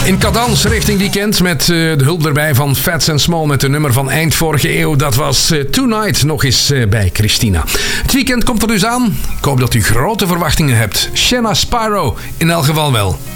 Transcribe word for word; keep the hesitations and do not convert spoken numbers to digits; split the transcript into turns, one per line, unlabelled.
In cadans richting weekend met uh, de hulp erbij van Fats and Small met een nummer van eind vorige eeuw. Dat was uh, Tonight nog eens uh, bij Christina. Het weekend komt er dus aan. Ik hoop dat u grote verwachtingen hebt. Shanna Spyro in elk geval wel.